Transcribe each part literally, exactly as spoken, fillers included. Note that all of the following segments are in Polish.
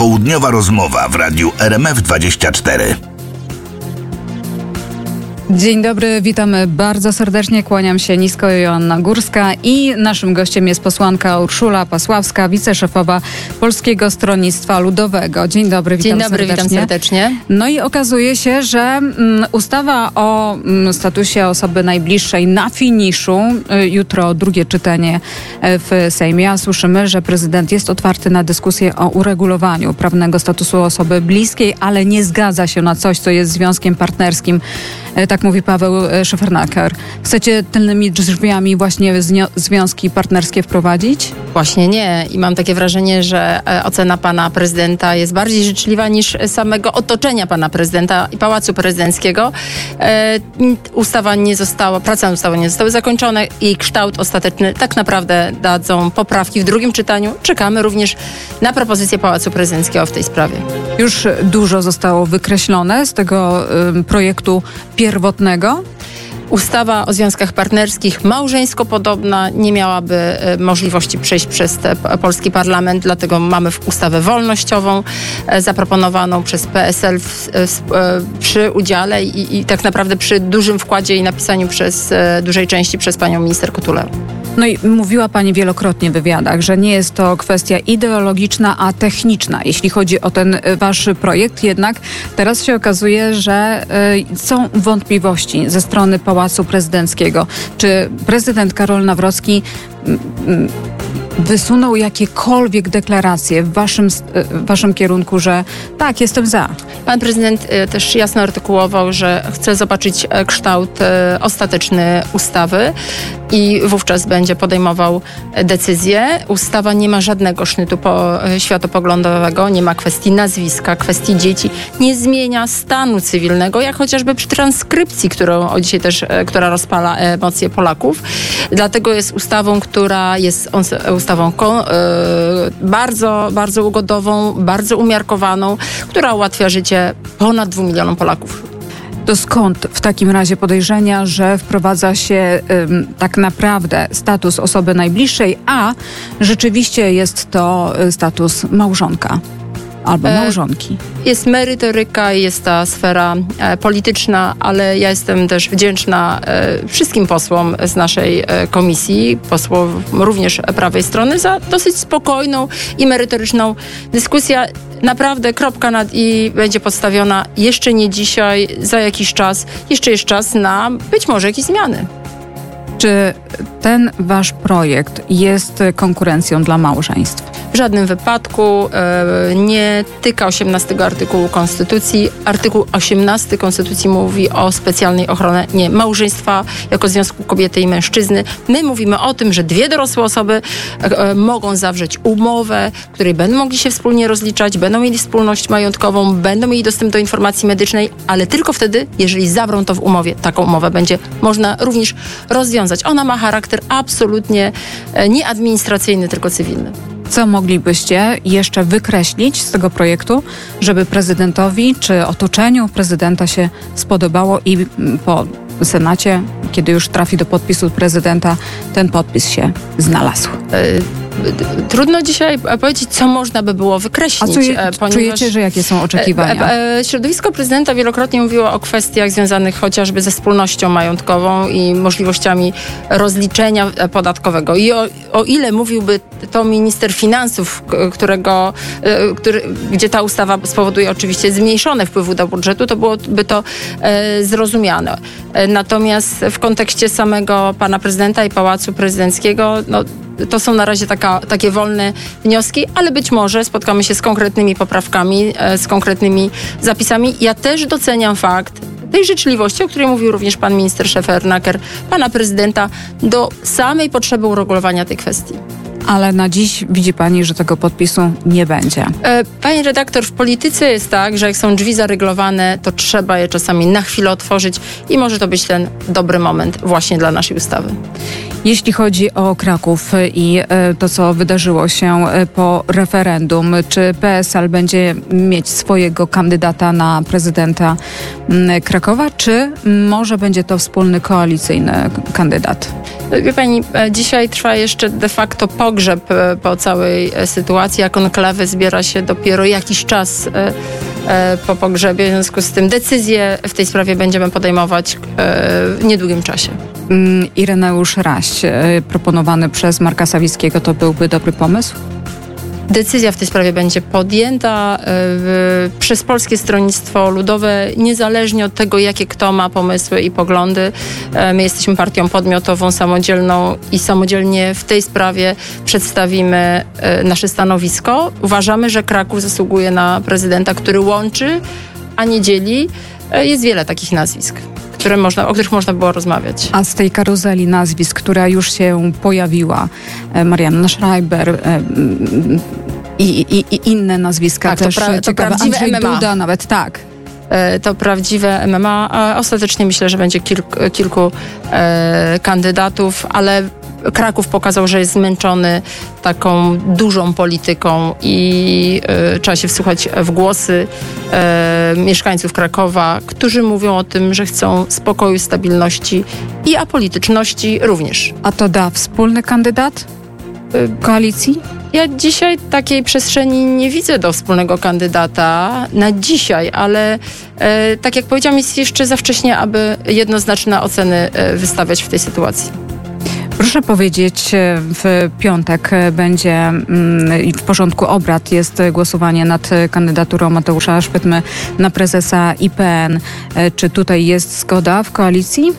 Popołudniowa rozmowa w radiu R M F dwadzieścia cztery. Dzień dobry, witamy bardzo serdecznie, kłaniam się nisko, Joanna Górska i naszym gościem jest posłanka Urszula Pasławska, wiceszefowa Polskiego Stronnictwa Ludowego. Dzień dobry, witam Dzień dobry, serdecznie. witam serdecznie. No i okazuje się, że mm, ustawa o mm, statusie osoby najbliższej na finiszu, y, jutro drugie czytanie w Sejmie, a słyszymy, że prezydent jest otwarty na dyskusję o uregulowaniu prawnego statusu osoby bliskiej, ale nie zgadza się na coś, co jest związkiem partnerskim. Tak mówi Paweł Szefernaker. Chcecie tylnymi drzwiami właśnie znio- związki partnerskie wprowadzić? Właśnie nie. I mam takie wrażenie, że e, ocena pana prezydenta jest bardziej życzliwa niż samego otoczenia pana prezydenta i Pałacu Prezydenckiego. E, ustawa nie została, prace nad ustawą nie zostały zakończone i kształt ostateczny tak naprawdę dadzą poprawki w drugim czytaniu. Czekamy również na propozycję Pałacu Prezydenckiego w tej sprawie. Już dużo zostało wykreślone z tego y, projektu pierwotnego. Ustawa o związkach partnerskich małżeńsko-podobna nie miałaby e, możliwości przejść przez te, p- polski parlament, dlatego mamy w ustawę wolnościową e, zaproponowaną przez P S L w, w, e, przy udziale i, i tak naprawdę przy dużym wkładzie i napisaniu przez e, dużej części przez panią minister Kotulę. No i mówiła pani wielokrotnie w wywiadach, że nie jest to kwestia ideologiczna, a techniczna, jeśli chodzi o ten y, wasz projekt. Jednak teraz się okazuje, że y, są wątpliwości ze strony Pałacu Prezydenckiego. Czy prezydent Karol Nawrocki y, y, wysunął jakiekolwiek deklaracje w waszym, w waszym kierunku, że tak, jestem za? Pan prezydent e, też jasno artykułował, że chce zobaczyć e, kształt e, ostateczny ustawy i wówczas będzie podejmował e, decyzję. Ustawa nie ma żadnego sznytu po, e, światopoglądowego, nie ma kwestii nazwiska, kwestii dzieci, nie zmienia stanu cywilnego, jak chociażby przy transkrypcji, którą o dzisiaj też, e, która rozpala emocje Polaków. Dlatego jest ustawą, która jest on, ustawą kon, e, bardzo, bardzo ugodową, bardzo umiarkowaną, która ułatwia życie ponad dwóm milionom Polaków. To skąd w takim razie podejrzenia, że wprowadza się ym, tak naprawdę status osoby najbliższej, a rzeczywiście jest to y, status małżonka albo E, małżonki? Jest merytoryka, jest ta sfera e, polityczna, ale ja jestem też wdzięczna e, wszystkim posłom z naszej e, komisji, posłom również prawej strony, za dosyć spokojną i merytoryczną dyskusję. Naprawdę kropka nad i będzie postawiona jeszcze nie dzisiaj, za jakiś czas. Jeszcze jest czas na być może jakieś zmiany. Czy ten wasz projekt jest konkurencją dla małżeństw? W żadnym wypadku e, nie tyka osiemnastego artykułu Konstytucji. Artykuł osiemnasty Konstytucji mówi o specjalnej ochronie nie, małżeństwa jako związku kobiety i mężczyzny. My mówimy o tym, że dwie dorosłe osoby e, e, mogą zawrzeć umowę, w której będą mogli się wspólnie rozliczać, będą mieli wspólność majątkową, będą mieli dostęp do informacji medycznej, ale tylko wtedy, jeżeli zawrą to w umowie. Taką umowę będzie można również rozwiązać. Ona ma charakter absolutnie e, nie administracyjny, tylko cywilny. Co moglibyście jeszcze wykreślić z tego projektu, żeby prezydentowi czy otoczeniu prezydenta się spodobało i po Senacie, kiedy już trafi do podpisu prezydenta, ten podpis się znalazł? Trudno dzisiaj powiedzieć, co można by było wykreślić. A co je, ponieważ czujecie, że jakie są oczekiwania? E, e, środowisko prezydenta wielokrotnie mówiło o kwestiach związanych chociażby ze wspólnością majątkową i możliwościami rozliczenia podatkowego. I o, o ile mówiłby to minister finansów, którego, e, który, gdzie ta ustawa spowoduje oczywiście zmniejszone wpływy do budżetu, to byłoby to e, zrozumiane. E, natomiast w kontekście samego pana prezydenta i Pałacu Prezydenckiego, no, to są na razie taka, takie wolne wnioski, ale być może spotkamy się z konkretnymi poprawkami, e, z konkretnymi zapisami. Ja też doceniam fakt tej życzliwości, o której mówił również pan minister Szefernaker, pana prezydenta, do samej potrzeby uregulowania tej kwestii. Ale na dziś widzi pani, że tego podpisu nie będzie. E, pani redaktor, w polityce jest tak, że jak są drzwi zareglowane, to trzeba je czasami na chwilę otworzyć i może to być ten dobry moment właśnie dla naszej ustawy. Jeśli chodzi o Kraków i to, co wydarzyło się po referendum, czy P S L będzie mieć swojego kandydata na prezydenta Krakowa, czy może będzie to wspólny koalicyjny kandydat? Wie pani, dzisiaj trwa jeszcze de facto pogrzeb po całej sytuacji, a konklawę zbiera się dopiero jakiś czas po pogrzebie. W związku z tym decyzje w tej sprawie będziemy podejmować w niedługim czasie. Ireneusz Raś, proponowany przez Marka Sawickiego, to byłby dobry pomysł? Decyzja w tej sprawie będzie podjęta y, przez Polskie Stronnictwo Ludowe, niezależnie od tego, jakie kto ma pomysły i poglądy. Y, my jesteśmy partią podmiotową, samodzielną i samodzielnie w tej sprawie przedstawimy y, nasze stanowisko. Uważamy, że Kraków zasługuje na prezydenta, który łączy, a nie dzieli. Y, jest wiele takich nazwisk, które można, o których można było rozmawiać. A z tej karuzeli nazwisk, która już się pojawiła, Marianna Schreiber i, i, i inne nazwiska tak, też to pra, to ciekawe, prawdziwe Andrzej M M A. Duda nawet, tak. To prawdziwe M M A, a ostatecznie myślę, że będzie kilku, kilku e, kandydatów, ale Kraków pokazał, że jest zmęczony taką dużą polityką i e, trzeba się wsłuchać w głosy e, mieszkańców Krakowa, którzy mówią o tym, że chcą spokoju, stabilności i apolityczności również. A to da wspólny kandydat y, koalicji? Ja dzisiaj takiej przestrzeni nie widzę do wspólnego kandydata na dzisiaj, ale e, tak jak powiedziałam, jest jeszcze za wcześnie, aby jednoznaczne oceny e, wystawiać w tej sytuacji. Proszę powiedzieć, w piątek będzie w porządku obrad jest głosowanie nad kandydaturą Mateusza Szpytmy na prezesa I P N. Czy tutaj jest zgoda w koalicji?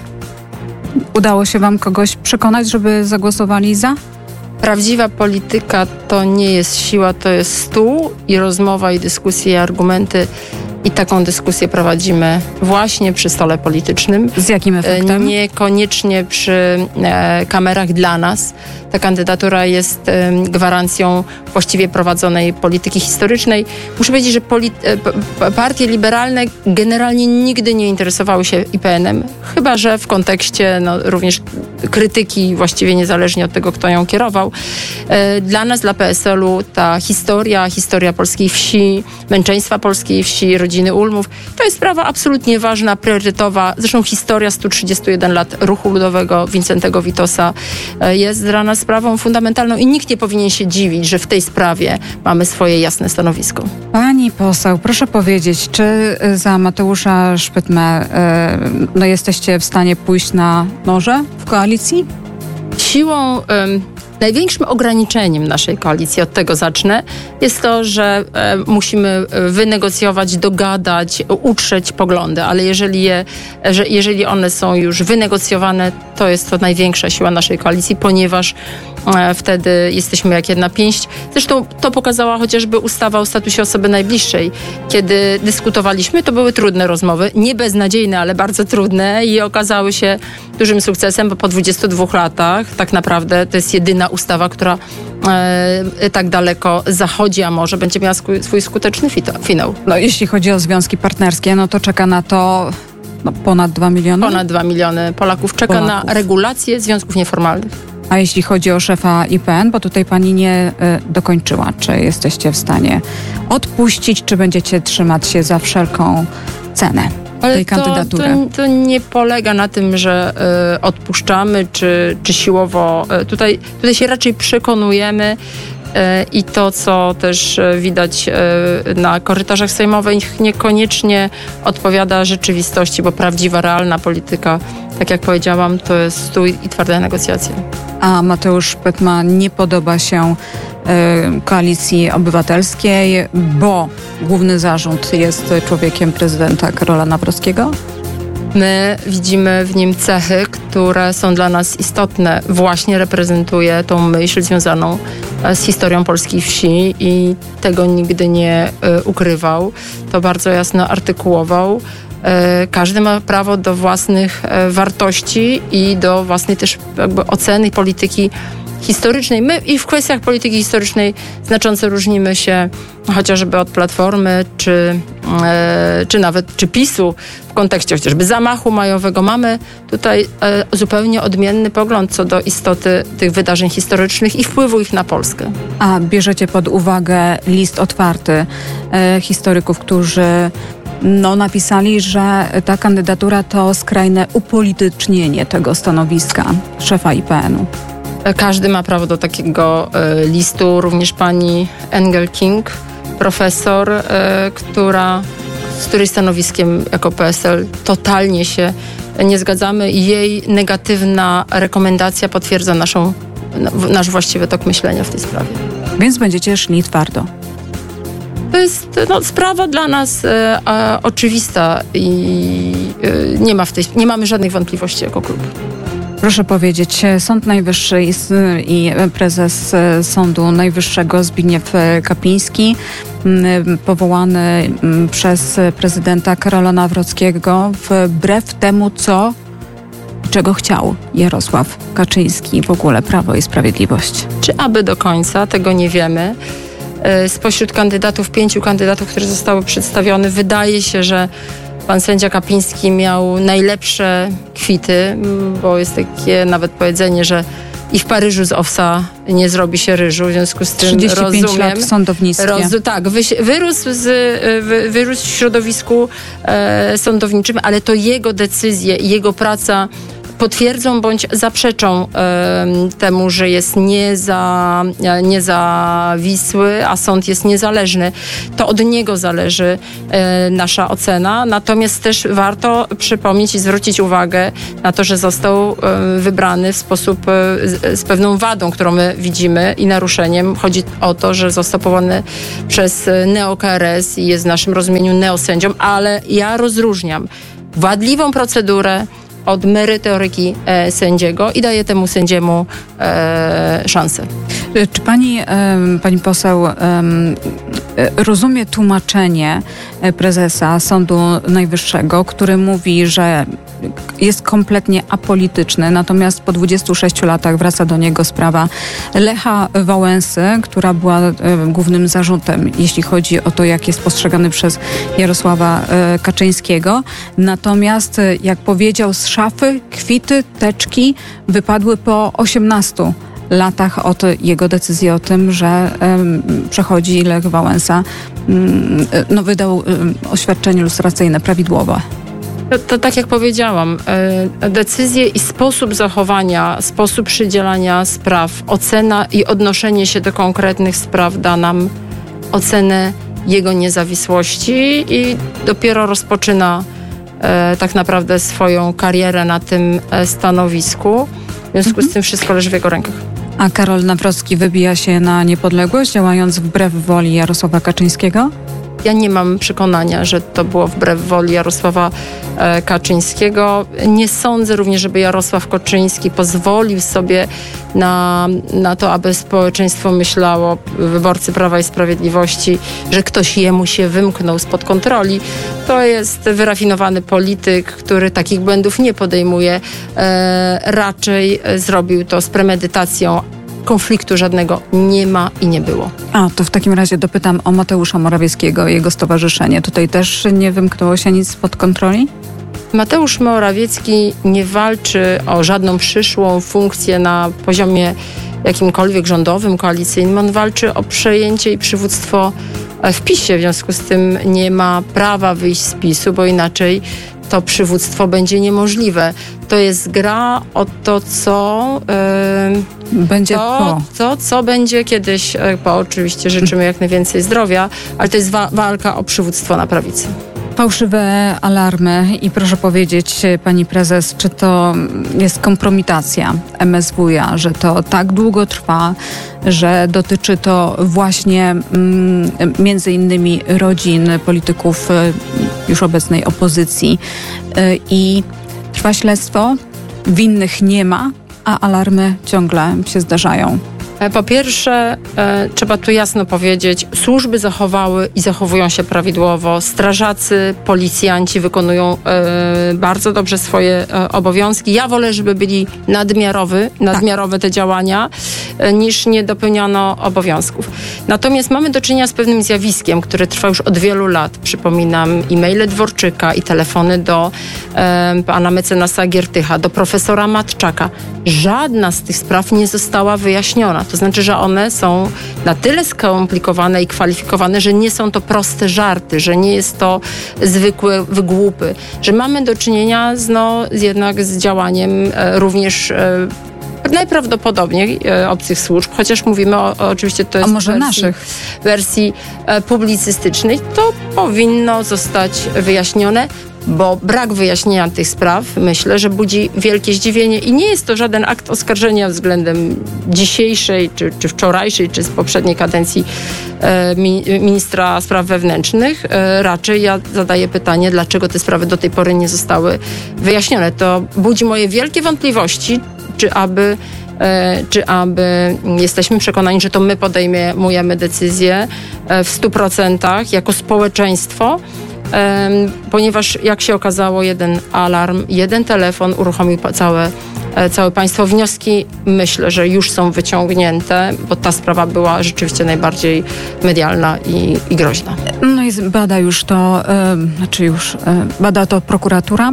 Udało się wam kogoś przekonać, żeby zagłosowali za? Prawdziwa polityka to nie jest siła, to jest stół i rozmowa, i dyskusje, i argumenty. I taką dyskusję prowadzimy właśnie przy stole politycznym. Z jakim efektem? Niekoniecznie przy e, kamerach dla nas. Ta kandydatura jest e, gwarancją właściwie prowadzonej polityki historycznej. Muszę powiedzieć, że polit- e, partie liberalne generalnie nigdy nie interesowały się I P N-em, chyba że w kontekście no, również krytyki, właściwie niezależnie od tego, kto ją kierował. E, dla nas, dla P S L-u ta historia, historia polskiej wsi, męczeństwa polskiej wsi, rodziny Ulmów, to jest sprawa absolutnie ważna, priorytetowa. Zresztą historia stu trzydziestu jeden lat ruchu ludowego Wincentego Witosa jest dla nas sprawą fundamentalną i nikt nie powinien się dziwić, że w tej sprawie mamy swoje jasne stanowisko. Pani poseł, proszę powiedzieć, czy za Mateusza Szpytmę no, jesteście w stanie pójść na noże w koalicji? Siłą... Um, Największym ograniczeniem naszej koalicji, od tego zacznę, jest to, że e, musimy wynegocjować, dogadać, utrzeć poglądy, ale jeżeli, je, że, jeżeli one są już wynegocjowane, to jest to największa siła naszej koalicji, ponieważ e, wtedy jesteśmy jak jedna pięść. Zresztą to pokazała chociażby ustawa o statusie osoby najbliższej. Kiedy dyskutowaliśmy, to były trudne rozmowy, nie beznadziejne, ale bardzo trudne i okazały się dużym sukcesem, bo po dwudziestu dwóch latach tak naprawdę to jest jedyna ustawa, która e, tak daleko zachodzi, a może będzie miała swój, swój skuteczny fita, finał. No, jeśli chodzi o związki partnerskie, no to czeka na to no, ponad dwa miliony? Ponad dwa miliony Polaków czeka Polaków. na regulację związków nieformalnych. A jeśli chodzi o szefa I P N, bo tutaj pani nie y, dokończyła, czy jesteście w stanie odpuścić, czy będziecie trzymać się za wszelką cenę? Ale to, to, to nie polega na tym, że y, odpuszczamy, czy, czy siłowo. Y, tutaj, tutaj się raczej przekonujemy y, i to, co też y, widać y, na korytarzach sejmowych, niekoniecznie odpowiada rzeczywistości, bo prawdziwa, realna polityka, tak jak powiedziałam, to jest stój i twarde negocjacje. A Mateusz Szpytma nie podoba się y, Koalicji Obywatelskiej, bo główny zarzut jest człowiekiem prezydenta Karola Nawrockiego? My widzimy w nim cechy, które są dla nas istotne. Właśnie reprezentuje tą myśl związaną z historią polskiej wsi i tego nigdy nie y, ukrywał. To bardzo jasno artykułował. Każdy ma prawo do własnych wartości i do własnej też jakby oceny polityki historycznej. My i w kwestiach polityki historycznej znacząco różnimy się chociażby od Platformy, czy, czy nawet czy PiSu w kontekście chociażby zamachu majowego. Mamy tutaj zupełnie odmienny pogląd co do istoty tych wydarzeń historycznych i wpływu ich na Polskę. A bierzecie pod uwagę list otwarty e, historyków, którzy no, napisali, że ta kandydatura to skrajne upolitycznienie tego stanowiska szefa I P N-u. Każdy ma prawo do takiego y, listu, również pani Engel King, profesor, y, która, z której stanowiskiem jako P S L totalnie się nie zgadzamy i jej negatywna rekomendacja potwierdza naszą, nasz właściwy tok myślenia w tej sprawie. Więc będziecie szli twardo. To jest no, sprawa dla nas e, e, oczywista i e, nie ma w tej, nie mamy żadnych wątpliwości jako klub. Proszę powiedzieć, Sąd Najwyższy i prezes Sądu Najwyższego Zbigniew Kapiński, powołany przez prezydenta Karola Nawrockiego wbrew temu, co czego chciał Jarosław Kaczyński, w ogóle Prawo i Sprawiedliwość. Czy aby do końca, tego nie wiemy. Spośród kandydatów, pięciu kandydatów, które zostały przedstawione, wydaje się, że pan sędzia Kapiński miał najlepsze kwity, bo jest takie nawet powiedzenie, że i w Paryżu z owsa nie zrobi się ryżu, w związku z tym trzydzieści pięć rozumiem, lat w sądownictwie. Roz, tak, wy, wyrósł, z, wy, wyrósł w środowisku e, sądowniczym, ale to jego decyzje i jego praca potwierdzą bądź zaprzeczą e, temu, że jest nieza, niezawisły, a sąd jest niezależny. To od niego zależy e, nasza ocena. Natomiast też warto przypomnieć i zwrócić uwagę na to, że został e, wybrany w sposób e, z, z pewną wadą, którą my widzimy i naruszeniem. Chodzi o to, że został powołany przez neo-K R S i jest w naszym rozumieniu neosędzią, ale ja rozróżniam wadliwą procedurę od merytoryki e, sędziego i daje temu sędziemu e, szansę. Czy pani, e, pani poseł e, rozumie tłumaczenie prezesa Sądu Najwyższego, który mówi, że jest kompletnie apolityczny, natomiast po dwudziestu sześciu latach wraca do niego sprawa Lecha Wałęsy, która była e, głównym zarzutem, jeśli chodzi o to, jak jest postrzegany przez Jarosława e, Kaczyńskiego. Natomiast, e, jak powiedział, z szafy kwity, teczki wypadły po osiemnastu latach od jego decyzji o tym, że um, przechodzi Lech Wałęsa, um, no, wydał um, oświadczenie lustracyjne prawidłowe. To, to tak jak powiedziałam, e, decyzje i sposób zachowania, sposób przydzielania spraw, ocena i odnoszenie się do konkretnych spraw da nam ocenę jego niezawisłości i dopiero rozpoczyna e, tak naprawdę swoją karierę na tym e, stanowisku. W związku mhm. z tym wszystko leży w jego rękach. A Karol Nawrocki wybija się na niepodległość, działając wbrew woli Jarosława Kaczyńskiego? Ja nie mam przekonania, że to było wbrew woli Jarosława e, Kaczyńskiego. Nie sądzę również, żeby Jarosław Kaczyński pozwolił sobie na, na to, aby społeczeństwo myślało, wyborcy Prawa i Sprawiedliwości, że ktoś jemu się wymknął spod kontroli. To jest wyrafinowany polityk, który takich błędów nie podejmuje. E, raczej zrobił to z premedytacją. Konfliktu żadnego nie ma i nie było. A, to w takim razie dopytam o Mateusza Morawieckiego i jego stowarzyszenie. Tutaj też nie wymknęło się nic spod kontroli? Mateusz Morawiecki nie walczy o żadną przyszłą funkcję na poziomie jakimkolwiek rządowym, koalicyjnym. On walczy o przejęcie i przywództwo w PiS-ie. W związku z tym nie ma prawa wyjść z PiS-u, bo inaczej to przywództwo będzie niemożliwe. To jest gra o to, co yy, będzie to, po. To, co będzie kiedyś po. Oczywiście życzymy jak najwięcej zdrowia, ale to jest wa- walka o przywództwo na prawicy. Fałszywe alarmy i proszę powiedzieć, pani prezes, czy to jest kompromitacja M S W iA, że to tak długo trwa, że dotyczy to właśnie mm, między innymi rodzin polityków y, już obecnej opozycji y, i trwa śledztwo, winnych nie ma, a alarmy ciągle się zdarzają. Po pierwsze, e, trzeba tu jasno powiedzieć, służby zachowały i zachowują się prawidłowo. Strażacy, policjanci wykonują e, bardzo dobrze swoje e, obowiązki. Ja wolę, żeby byli nadmiarowy, nadmiarowe te działania, e, niż nie dopełniano obowiązków. Natomiast mamy do czynienia z pewnym zjawiskiem, które trwa już od wielu lat. Przypominam e-maile Dworczyka i telefony do e, pana mecenasa Giertycha, do profesora Matczaka. żadna z tych spraw nie została wyjaśniona. To znaczy, że one są na tyle skomplikowane i kwalifikowane, że nie są to proste żarty, że nie jest to zwykłe wygłupy, że mamy do czynienia z, no, jednak z działaniem e, również e, najprawdopodobniej e, obcych służb, chociaż mówimy o, o oczywiście to jest A może wersji, naszych? wersji e, publicystycznej, to powinno zostać wyjaśnione, bo brak wyjaśnienia tych spraw, myślę, że budzi wielkie zdziwienie i nie jest to żaden akt oskarżenia względem dzisiejszej, czy, czy wczorajszej, czy z poprzedniej kadencji e, mi, ministra spraw wewnętrznych. E, raczej ja zadaję pytanie, dlaczego te sprawy do tej pory nie zostały wyjaśnione. To budzi moje wielkie wątpliwości, czy aby E, czy aby jesteśmy przekonani, że to my podejmujemy decyzje e, w stu procentach jako społeczeństwo, e, ponieważ jak się okazało, jeden alarm, jeden telefon uruchomił pa- całe, e, całe państwo. Wnioski myślę, że już są wyciągnięte, bo ta sprawa była rzeczywiście najbardziej medialna i, i groźna. No i bada już to, e, znaczy już e, bada to prokuratura.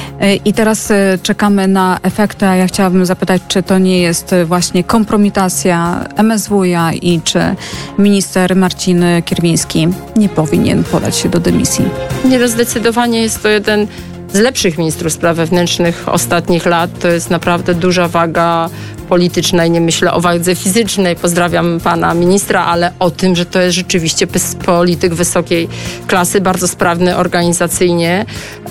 I teraz czekamy na efekty, a ja chciałabym zapytać, czy to nie jest właśnie kompromitacja M S W iA i czy minister Marcin Kierwiński nie powinien podać się do dymisji? Nie, no zdecydowanie jest to jeden z lepszych ministrów spraw wewnętrznych ostatnich lat. To jest naprawdę duża waga polityczna i nie myślę o wadze fizycznej. Pozdrawiam pana ministra, ale o tym, że to jest rzeczywiście polityk wysokiej klasy, bardzo sprawny organizacyjnie yy,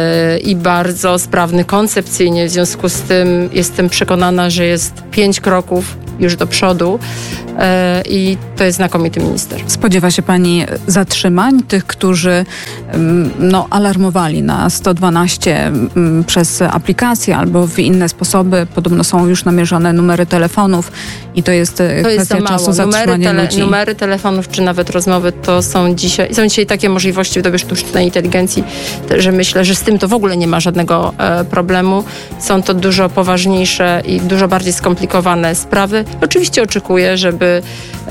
i bardzo sprawny koncepcyjnie. W związku z tym jestem przekonana, że jest pięć kroków już do przodu yy, i to jest znakomity minister. Spodziewa się pani zatrzymań tych, którzy no, alarmowali na sto dwanaście przez aplikację albo w inne sposoby? Podobno są już namierzone numery telefonów i to jest to kwestia jest za mało. czasu zatrzymania numery, tele, ludzi. numery telefonów czy nawet rozmowy to są dzisiaj, są dzisiaj takie możliwości w dobie sztucznej inteligencji, że myślę, że z tym to w ogóle nie ma żadnego e, problemu. Są to dużo poważniejsze i dużo bardziej skomplikowane sprawy. Oczywiście oczekuję, żeby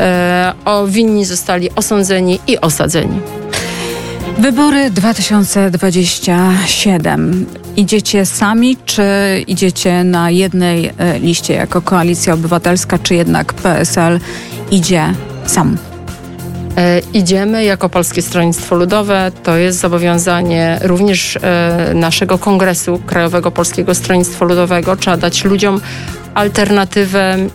e, o winni zostali osądzeni i osadzeni. Wybory dwa tysiące dwudziesty siódmy. Idziecie sami, czy idziecie na jednej e, liście jako Koalicja Obywatelska, czy jednak P S L idzie sam? E, idziemy jako Polskie Stronnictwo Ludowe. To jest zobowiązanie również e, naszego Kongresu Krajowego Polskiego Stronnictwa Ludowego. Trzeba dać ludziom alternatywę um,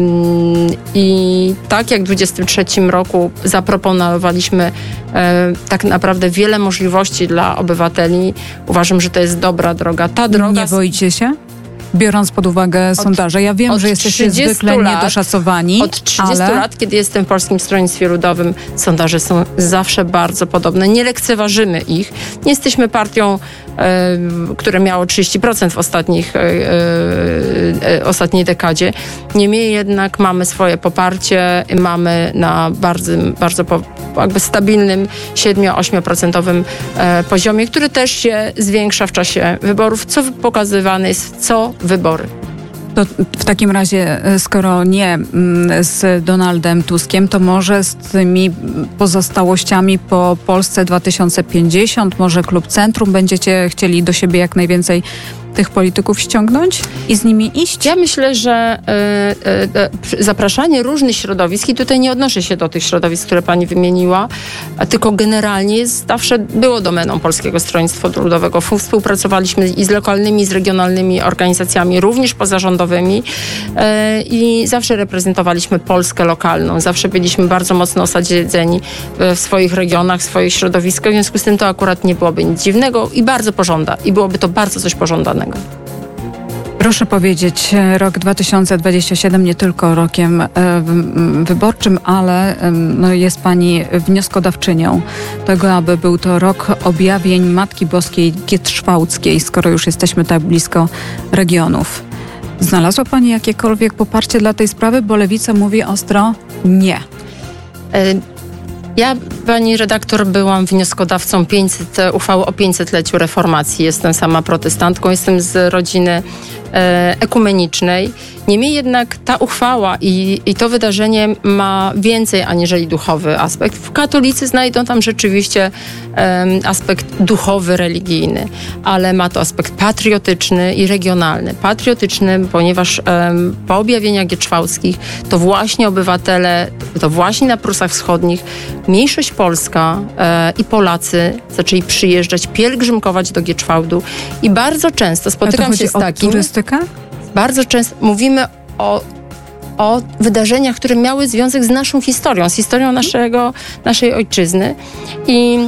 i tak jak w dwudziestym trzecim roku zaproponowaliśmy um, tak naprawdę wiele możliwości dla obywateli. Uważam, że to jest dobra droga. Ta droga... Nie boicie się? Biorąc pod uwagę od, sondaże. Ja wiem, że jesteście zwykle lat, niedoszacowani. Od trzydziestu ale... lat, kiedy jestem w Polskim Stronnictwie Ludowym, sondaże są zawsze bardzo podobne. Nie lekceważymy ich. Nie jesteśmy partią, e, która miała trzydzieści procent w ostatnich, e, e, ostatniej dekadzie. Niemniej jednak mamy swoje poparcie. Mamy na bardzo, bardzo po, jakby stabilnym siedem do ośmiu procent e, poziomie, który też się zwiększa w czasie wyborów, co pokazywane jest co wybory. To w takim razie, skoro nie z Donaldem Tuskiem, to może z tymi pozostałościami po Polsce dwa tysiące pięćdziesiąt, może Klub Centrum, będziecie chcieli do siebie jak najwięcej tych polityków ściągnąć i z nimi iść? Ja myślę, że y, y, y, zapraszanie różnych środowisk, i tutaj nie odnoszę się do tych środowisk, które pani wymieniła, a tylko generalnie jest, zawsze było domeną Polskiego Stronnictwa Ludowego. Współpracowaliśmy i z lokalnymi, i z regionalnymi organizacjami, również pozarządowymi y, i zawsze reprezentowaliśmy Polskę lokalną. Zawsze byliśmy bardzo mocno osadzeni w swoich regionach, w swoich środowiskach. W związku z tym to akurat nie byłoby nic dziwnego i bardzo pożąda. I byłoby to bardzo coś pożądanego. Proszę powiedzieć, rok dwa tysiące dwudziesty siódmy nie tylko rokiem e, wyborczym, ale e, no jest pani wnioskodawczynią tego, aby był to rok objawień Matki Boskiej Gietrzwałckiej, skoro już jesteśmy tak blisko regionów. Znalazła pani jakiekolwiek poparcie dla tej sprawy, bo Lewica mówi ostro nie. Y- Ja, pani redaktor, byłam wnioskodawcą pięćset, uchwały o pięćsetleciu reformacji. Jestem sama protestantką, jestem z rodziny e, ekumenicznej Niemniej jednak ta uchwała i, i to wydarzenie ma więcej aniżeli duchowy aspekt. Katolicy znajdą tam rzeczywiście um, aspekt duchowy, religijny, ale ma to aspekt patriotyczny i regionalny. Patriotyczny, ponieważ um, po objawieniach gieczwałckich to właśnie obywatele, to właśnie na Prusach Wschodnich mniejszość polska e, i Polacy zaczęli przyjeżdżać, pielgrzymkować do Gieczwałdu i bardzo często spotykam się z takim... o turystykę? Bardzo często mówimy o o wydarzeniach, które miały związek z naszą historią, z historią naszego, naszej ojczyzny. I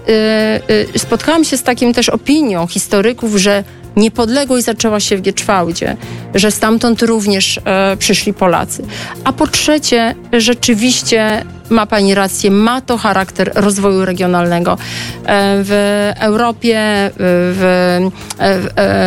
y, y, spotkałam się z takim też opinią historyków, że niepodległość zaczęła się w Gieczwałdzie, że stamtąd również e, przyszli Polacy. A po trzecie, rzeczywiście ma pani rację, ma to charakter rozwoju regionalnego. E, w Europie, w, w,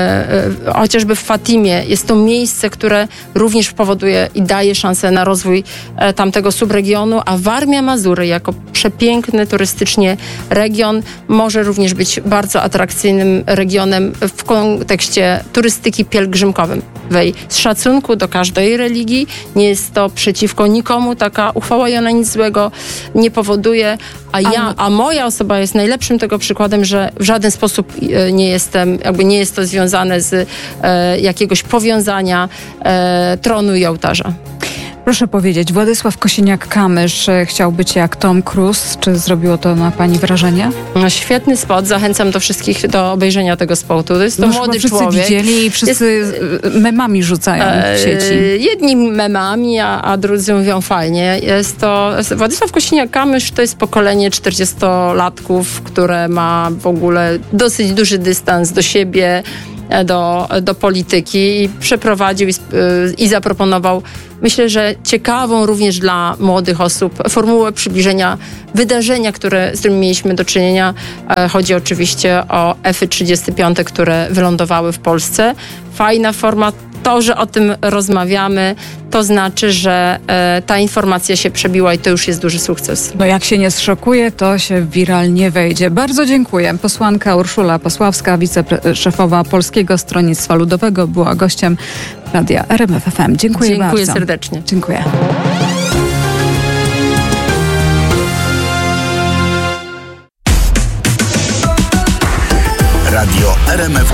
w, chociażby w Fatimie jest to miejsce, które również powoduje i daje szansę na rozwój e, tamtego subregionu, a Warmia Mazury jako przepiękny turystycznie region może również być bardzo atrakcyjnym regionem w kontekście turystyki pielgrzymkowej. Z szacunku do każdej religii, nie jest to przeciwko nikomu taka uchwała i ona nic złego nie powoduje, a ja, a moja osoba jest najlepszym tego przykładem, że w żaden sposób nie jestem, jakby nie jest to związane z e, jakiegoś powiązania e, tronu i ołtarza. Proszę powiedzieć, Władysław Kosiniak-Kamysz chciał być jak Tom Cruise. Czy zrobiło to na pani wrażenie? No, świetny spot. Zachęcam do wszystkich do obejrzenia tego spotu. To jest to Już młody wszyscy człowiek. widzieli i wszyscy jest, memami rzucają w sieci. Jedni memami, a, a drudzy mówią fajnie. Jest to Władysław Kosiniak-Kamysz to jest pokolenie czterdziestolatków, które ma w ogóle dosyć duży dystans do siebie, do, do polityki i przeprowadził i, i zaproponował, myślę, że ciekawą również dla młodych osób formułę przybliżenia wydarzenia, które, z którym mieliśmy do czynienia. Chodzi oczywiście o F trzydzieści pięć, które wylądowały w Polsce. Fajna forma. To, że o tym rozmawiamy, to znaczy, że e, ta informacja się przebiła i to już jest duży sukces. No jak się nie zszokuje, to się wiral nie wejdzie. Bardzo dziękuję. Posłanka Urszula Pasławska, wiceszefowa Polskiego Stronnictwa Ludowego, była gościem Radia R M F F M. Dziękuję, Dziękuję bardzo. Dziękuję serdecznie. Dziękuję. Radio R M F